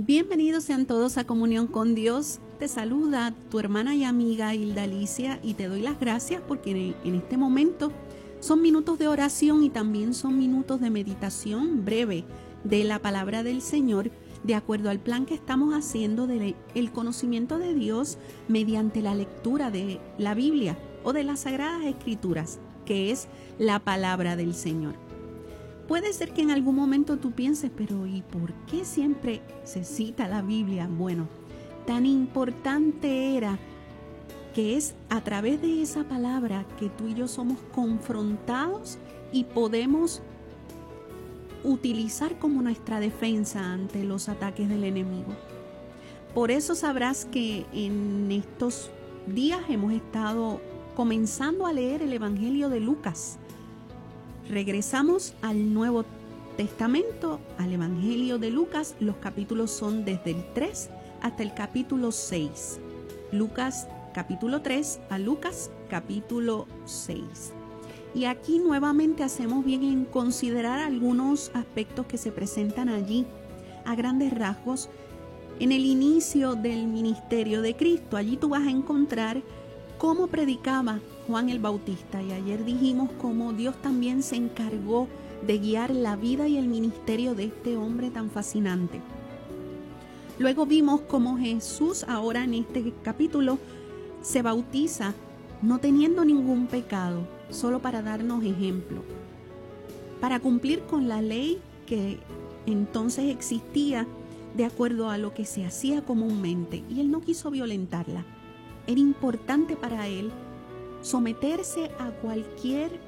Bienvenidos sean todos a Comunión con Dios. Te saluda tu hermana y amiga Hilda Alicia y te doy las gracias porque en este momento son minutos de oración y también son minutos de meditación breve de la palabra del Señor, de acuerdo al plan que estamos haciendo del conocimiento de Dios mediante la lectura de la Biblia o de las Sagradas Escrituras, que es la palabra del Señor. Puede ser que en algún momento tú pienses, pero ¿y por qué siempre se cita la Biblia? Bueno, tan importante era que es a través de esa palabra que tú y yo somos confrontados y podemos utilizar como nuestra defensa ante los ataques del enemigo. Por eso sabrás que en estos días hemos estado comenzando a leer el Evangelio de Lucas. Regresamos al Nuevo Testamento, al Evangelio de Lucas. Los capítulos son desde el 3 hasta el capítulo 6. Lucas capítulo 3 a Lucas capítulo 6. Y aquí nuevamente hacemos bien en considerar algunos aspectos que se presentan allí a grandes rasgos en el inicio del ministerio de Cristo. Allí tú vas a encontrar cómo predicaba Juan el Bautista, y ayer dijimos cómo Dios también se encargó de guiar la vida y el ministerio de este hombre tan fascinante. Luego vimos cómo Jesús ahora en este capítulo se bautiza no teniendo ningún pecado, solo para darnos ejemplo, para cumplir con la ley que entonces existía de acuerdo a lo que se hacía comúnmente, y él no quiso violentarla. Era importante para él someterse a cualquier